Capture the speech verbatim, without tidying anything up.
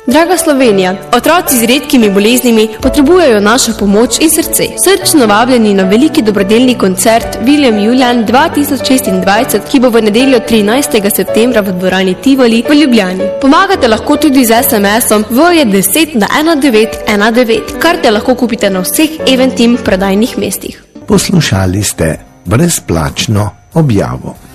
Draga Slovenija, otroci z redkimi boleznimi potrebujejo našo pomoč in srce. Srčno vabljeni na veliki dobrodelni koncert William Julian dva tisoč šestindvajset, ki bo v nedeljo trinajstega septembra v dvorani Tivoli v Ljubljani. Pomagate lahko tudi z es em esom v je deset na ena devet ena devet. Karte lahko kupite na vseh Eventim prodajnih mestih. Poslušali ste brezplačno objavo.